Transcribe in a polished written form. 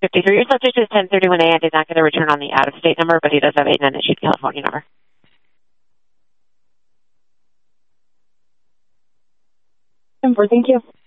53. Your subject is 1031A and did not get a return on the out-of-state number, but he does have a non-issued California number. Thank you.